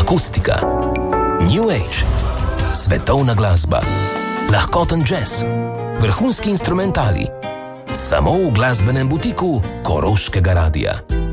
akustika, New Age, svetovna glasba, lahkoten jazz, vrhunski instrumentali. Samo v glasbenem butiku Koroškega radia.